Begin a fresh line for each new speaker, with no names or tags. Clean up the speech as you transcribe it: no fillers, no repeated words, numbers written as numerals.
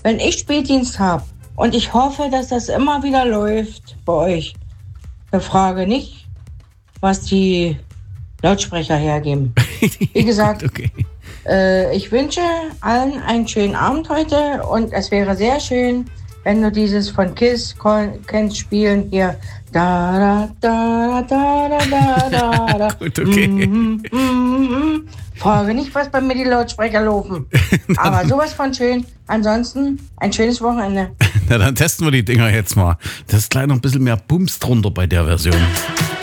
wenn ich Spätdienst habe und ich hoffe, dass das immer wieder läuft bei euch, frage nicht, was die Lautsprecher hergeben. Wie gesagt,
okay.
Ich wünsche allen einen schönen Abend heute und es wäre sehr schön, wenn du dieses von Kiss kennst spielen hier. Da da da da da da da.
Gut, okay.
Frage nicht, was bei mir die Lautsprecher laufen. Aber sowas von schön. Ansonsten ein schönes Wochenende.
Na, dann testen wir die Dinger jetzt mal. Das ist gleich noch ein bisschen mehr Bums drunter bei der Version.